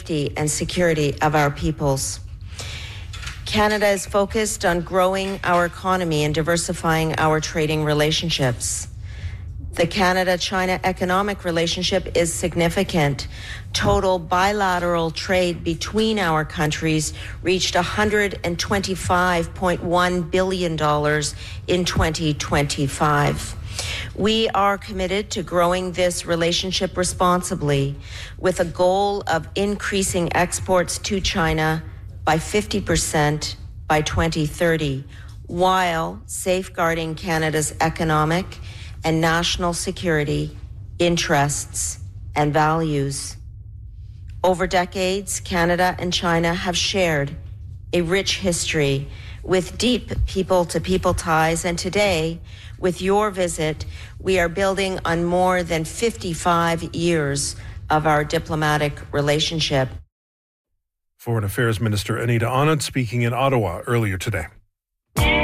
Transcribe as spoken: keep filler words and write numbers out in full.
safety and security of our peoples. Canada is focused on growing our economy and diversifying our trading relationships. The Canada-China economic relationship is significant. Total bilateral trade between our countries reached one hundred twenty-five point one billion dollars in twenty twenty-five. We are committed to growing this relationship responsibly with a goal of increasing exports to China by fifty percent by twenty thirty, while safeguarding Canada's economic and national security, interests, and values. Over decades, Canada and China have shared a rich history with deep people-to-people ties, and today, with your visit, we are building on more than fifty-five years of our diplomatic relationship. Foreign Affairs Minister Anita Anand speaking in Ottawa earlier today.